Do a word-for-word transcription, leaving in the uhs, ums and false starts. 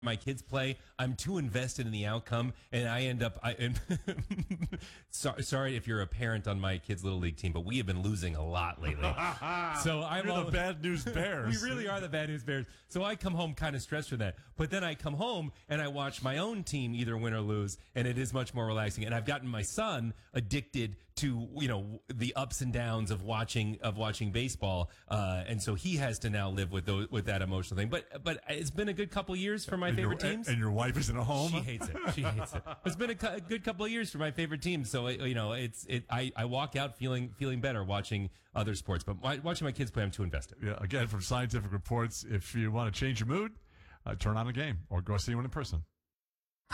my kids play, I'm too invested in the outcome, and I end up. I, and so, sorry if you're a parent on my kids' little league team, but we have been losing a lot lately. So I'm You're all, the bad news bears. We really are the bad news bears. So I come home kind of stressed from that, but then I come home and I watch my own team either win or lose, and it is much more relaxing. And I've gotten my son addicted to you know the ups and downs of watching of watching baseball, uh, and so he has to now live with those, with that emotional thing. But but it's been a good couple of years for my and favorite your, teams. And your wife isn't at home? She hates it. She hates it. It's been a, cu- a good couple of years for my favorite teams. So, you know, it's, it, I, I walk out feeling, feeling better watching other sports, but watching my kids play, I'm too invested. Yeah. Again, from Scientific Reports, if you want to change your mood, uh, turn on a game or go see one in person.